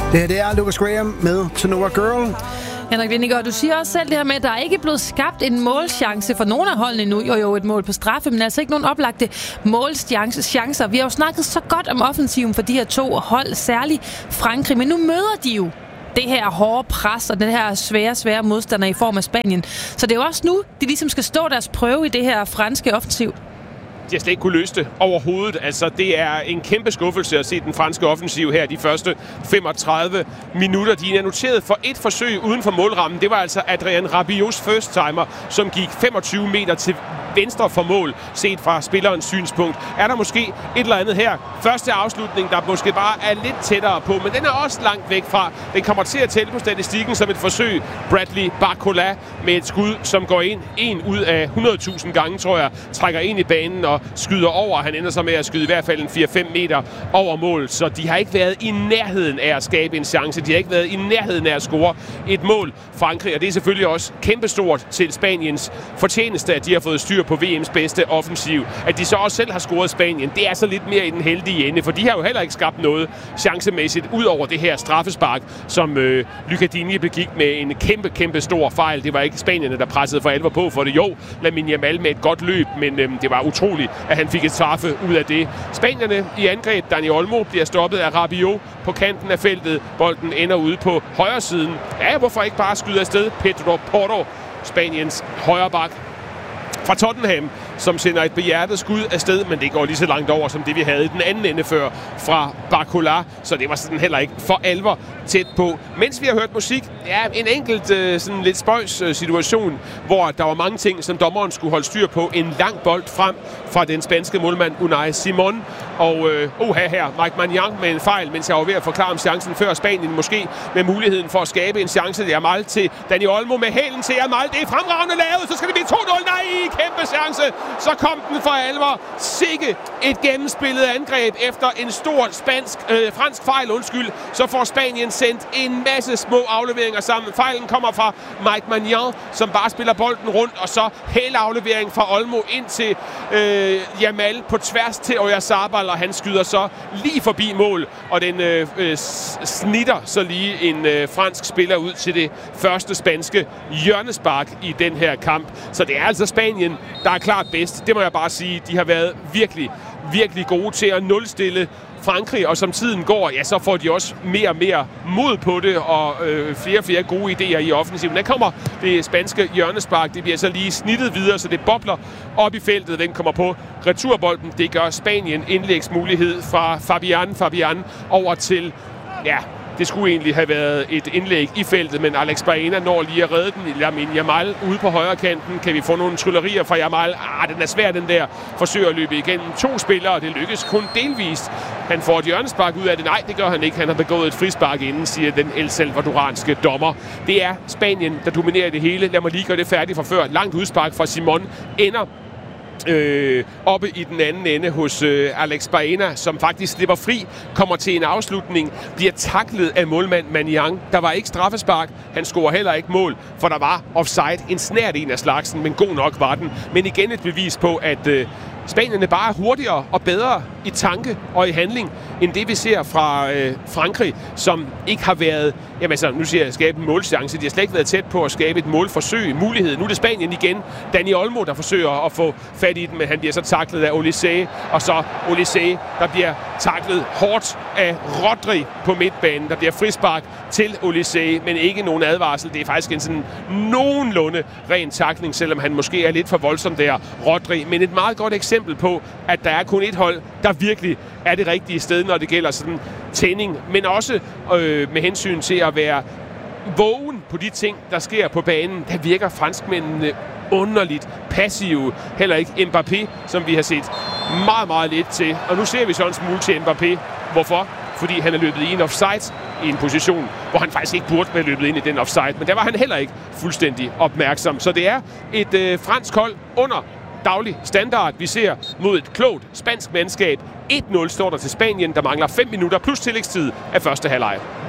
Det her det er Lucas Graham med Sonora Girl. Henrik Vingegaard, du siger også selv det her med, at der ikke er blevet skabt en målchance for nogen af holdene endnu. Jo, et mål på straffe, men altså ikke nogen oplagte målchancer. Vi har jo snakket så godt om offensiven for de her to hold, særligt Frankrig, men nu møder de jo det her hårde pres og den her svære modstander i form af Spanien. Så det er jo også nu, de ligesom skal stå deres prøve i det her franske offensiv. De har slet ikke kunne løse det overhovedet. Altså, det er en kæmpe skuffelse at se den franske offensiv her de første 35 minutter. De er noteret for et forsøg uden for målrammen. Det var altså Adrien Rabiots first timer, som gik 25 meter til venstre for mål, set fra spillerens synspunkt. Er der måske et eller andet her? Første afslutning, der måske bare er lidt tættere på, men den er også langt væk fra. Den kommer til at tælle på statistikken som et forsøg. Bradley Barcola med et skud, som går ind 1 ud af 100.000 gange, tror jeg, trækker ind i banen og skyder over. Han ender så med at skyde i hvert fald en 4-5 meter over mål, så de har ikke været i nærheden af at skabe en chance. De har ikke været i nærheden af at score et mål, Frankrig, og det er selvfølgelig også kæmpestort til Spaniens fortjeneste, at de har fået styr på VM's bedste offensiv. At de så også selv har scoret Spanien, det er så lidt mere i den heldige ende, for de har jo heller ikke skabt noget chancemæssigt, ud over det her straffespark, som Lucas Digne begik med en kæmpe stor fejl. Det var ikke spanierne, der pressede for alvor på for det. Jo, Lamine Yamal med et godt løb, men det var utroligt, at han fik et straffe ud af det. Spanierne i angreb, Dani Olmo bliver stoppet af Rabiot på kanten af feltet. Bolden ender ude på højre siden. Ja, hvorfor ikke bare skyde afsted? Pedro Porro, Spaniens højre bak fra Tottenham, som sender et behjertet skud afsted, men det går lige så langt over, som det vi havde i den anden ende før fra Barcola, så det var sådan heller ikke for alvor tæt på. Mens vi har hørt musik, ja, en enkelt sådan lidt spøjs situation, hvor der var mange ting, som dommeren skulle holde styr på. En lang bold frem fra den spanske målmand Unai Simon, og her, Mike Maignan med en fejl, mens jeg var ved at forklare om chancen før Spanien, måske med muligheden for at skabe en chance. Det er Yamal til Dani Olmo med hælen til Yamal. Det er fremragende lavet, så skal det blive 2-0. Nej, kæmpe chance. Så kom den for alvor. Sikke et gennemspillet angreb efter en stor fransk fejl, så får Spanien sendt en masse små afleveringer sammen. Fejlen kommer fra Mike Maignan, som bare spiller bolden rundt, og så hele aflevering fra Olmo ind til Yamal på tværs til Oyarzabal, og han skyder så lige forbi mål, og den snitter så lige en fransk spiller ud til det første spanske hjørnespark i den her kamp. Så det er altså Spanien, der er klart bedst. Det må jeg bare sige. De har været virkelig gode til at nulstille Frankrig, og som tiden går, ja, så får de også mere og mere mod på det, og flere gode idéer i offensiven. Der kommer det spanske hjørnespark, det bliver så lige snittet videre, så det bobler op i feltet. Den kommer på returbolden. Det gør Spanien. Indlægsmulighed fra Fabian over til, ja, det skulle egentlig have været et indlæg i feltet, men Alex Baena når lige at redde den. Lamine Yamal ude på højre kanten. Kan vi få nogle tryllerier fra Yamal? Den er svær, den der. Forsøger at løbe igennem 2 spillere, og det lykkes kun delvist. Han får et hjørnespark ud af det. Nej, det gør han ikke. Han har begået et frispark inden, siger den El Salvadoranske dommer. Det er Spanien, der dominerer det hele. Lad mig lige gøre det færdigt fra før. Langt udspark fra Simon ender oppe i den anden ende hos Alex Baena, som faktisk slipper fri, kommer til en afslutning, bliver taklet af målmand Maignan. Der var ikke straffespark, han scorer heller ikke mål, for der var offside, en snært en af slagsen, men god nok var den. Men igen et bevis på, at Spanierne bare er hurtigere og bedre i tanke og i handling, end det vi ser fra Frankrig, som ikke har været, jamen altså, nu siger jeg, skabe en målchance. De har slet ikke været tæt på at skabe et målforsøg, mulighed. Nu er det Spanien igen. Dani Olmo, der forsøger at få fat i den, men han bliver så taklet af Olise, og så Olise, der bliver taklet hårdt af Rodri på midtbanen. Der bliver frispark til Olise, men ikke nogen advarsel. Det er faktisk en sådan nogenlunde ren takling, selvom han måske er lidt for voldsom der, Rodri. Men et meget godt eksempel på, at der er kun et hold, der virkelig er det rigtige sted, når det gælder sådan tænding, men også med hensyn til at være vågen på de ting, der sker på banen. Der virker franskmændene underligt passive. Heller ikke Mbappé, som vi har set meget lidt til. Og nu ser vi så en smule til Mbappé. Hvorfor? Fordi han er løbet i en offside i en position, hvor han faktisk ikke burde være løbet ind i den offside. Men der var han heller ikke fuldstændig opmærksom. Så det er et fransk hold under daglig standard, vi ser mod et klogt spansk mandskab. 1-0 står der til Spanien, der mangler 5 minutter plus tillægstid af første halvleg.